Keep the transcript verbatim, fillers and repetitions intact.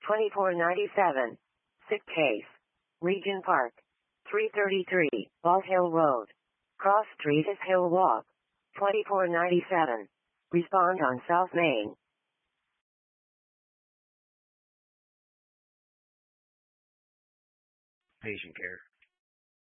twenty-four ninety-seven. Sick case. Region Park. three thirty-three, Ball Hill Road. Cross Street is Hill Walk. twenty-four ninety-seven. Respond on South Main. Patient care.